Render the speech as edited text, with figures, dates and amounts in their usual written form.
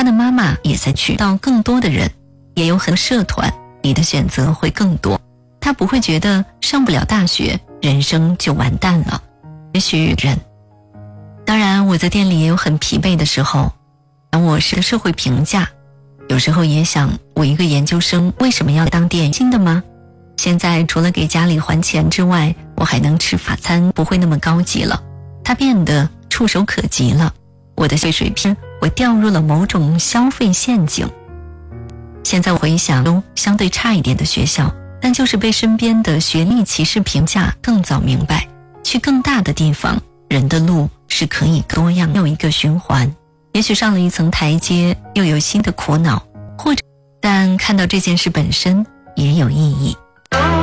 他的妈妈也在去到更多的人，也有很多社团，你的选择会更多。他不会觉得上不了大学，人生就完蛋了。也许人，当然我在店里也有很疲惫的时候，我是社会评价，有时候也想，我一个研究生为什么要当店经的吗？现在除了给家里还钱之外，我还能吃法餐，不会那么高级了。它变得触手可及了。我的水平，我掉入了某种消费陷阱。现在我回想都相对差一点的学校，但就是被身边的学历歧视评价，更早明白，去更大的地方，人的路是可以多样，有一个循环。也许上了一层台阶，又有新的苦恼，或者但看到这件事本身也有意义。